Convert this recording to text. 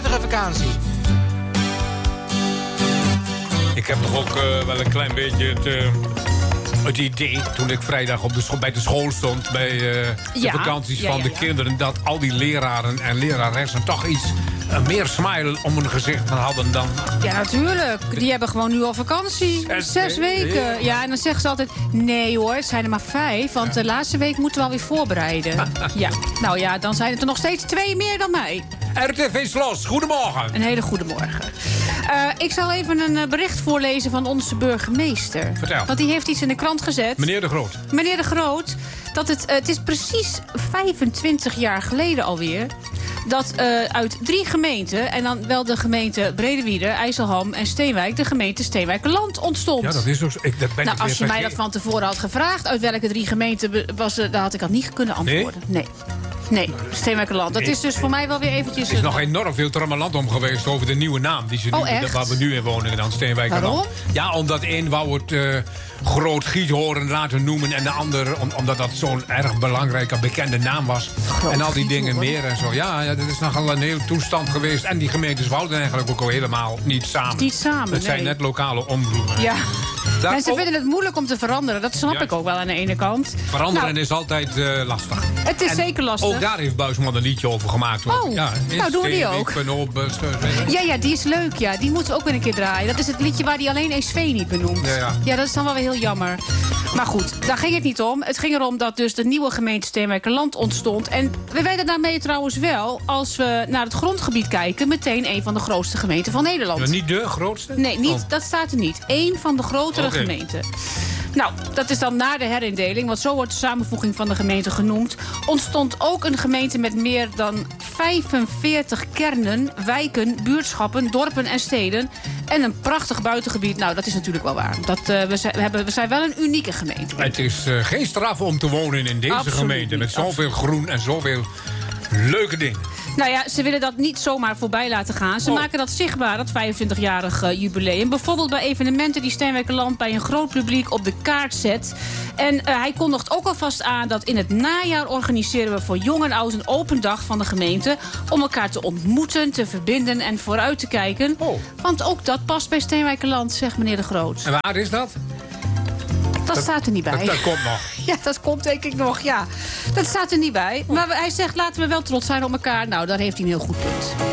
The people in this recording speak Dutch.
prettige vakantie. Ik heb toch ook wel een klein beetje het idee, toen ik vrijdag bij de school stond, bij de vakanties van de kinderen, dat al die leraren en leraressen toch iets meer smile om hun gezicht hadden dan... Ja, natuurlijk. Die hebben gewoon nu al vakantie. 6 weken. Ja, en dan zeggen ze altijd... Nee hoor, het zijn er maar 5. Want de laatste week moeten we alweer voorbereiden. Ja, nou ja, dan zijn het er nog steeds 2 meer dan mij. RTV Slos, goedemorgen. Een hele goede morgen. Ik zal even een bericht voorlezen van onze burgemeester. Vertel. Want die heeft iets in de krant gezet. Meneer de Groot. Meneer de Groot, dat het is precies 25 jaar geleden alweer... dat uit 3 gemeenten, en dan wel de gemeente Bredewiede, IJsselham en Steenwijk... de gemeente Steenwijkerland ontstond. Ja, dat is dus... Nou, als je mij dat van tevoren had gevraagd... uit welke 3 gemeenten was, daar had ik dat niet kunnen antwoorden. Nee, Steenwijkerland. Dat is dus voor mij wel weer eventjes... Er is nog enorm veel trammeland om geweest over de nieuwe naam. Die ze waar we nu in wonen, dan Steenwijkerland. Waarom? Ja, omdat één wou het Groot Giethoorn laten noemen... en de ander omdat dat zo'n erg belangrijke, bekende naam was. Groot en al die Giethoorn. dingen meer en zo. Ja, dat is nogal een hele toestand geweest. En die gemeentes wouden eigenlijk ook al helemaal niet samen. Niet samen, Het zijn net lokale omroepen. Ja. Daar Mensen ook- vinden het moeilijk om te veranderen. Dat snap ik ook wel aan de ene kant. Veranderen Nou, is altijd lastig. het is En zeker lastig. Ook daar heeft Buisman een liedje over gemaakt. Hoor. Oh, nou doen we die ook. Ja, die is leuk. Ja. Die moeten we ook weer een keer draaien. Dat is het liedje waar hij alleen ESV niet benoemt. Ja, dat is dan wel weer heel jammer. Maar goed, daar ging het niet om. Het ging erom dat dus de nieuwe gemeente Steenwijkerland ontstond. En we werden daarmee trouwens wel, als we naar het grondgebied kijken... meteen een van de grootste gemeenten van Nederland. Ja, niet de grootste? Nee, niet, Oh. dat staat er niet. Eén van de grotere gemeenten. Nou, dat is dan na de herindeling, want zo wordt de samenvoeging van de gemeente genoemd... ontstond ook een gemeente met meer dan 45 kernen, wijken, buurtschappen, dorpen en steden... en een prachtig buitengebied. Nou, dat is natuurlijk wel waar. We zijn wel een unieke gemeente. Het is geen straf om te wonen in deze Absoluut gemeente... met niet, zoveel groen en zoveel leuke dingen. Nou ja, ze willen dat niet zomaar voorbij laten gaan. Ze maken dat zichtbaar, dat 25-jarig jubileum. Bijvoorbeeld bij evenementen die Steenwijkerland bij een groot publiek op de kaart zet. En hij kondigt ook alvast aan dat in het najaar organiseren we voor jong en oud een open dag van de gemeente. Om elkaar te ontmoeten, te verbinden en vooruit te kijken. Want ook dat past bij Steenwijkerland, zegt meneer de Groot. En waar is dat? Dat staat er niet bij. Dat komt nog. Ja, dat komt denk ik nog, ja. Dat staat er niet bij. Maar hij zegt, laten we wel trots zijn op elkaar. Nou, daar heeft hij een heel goed punt.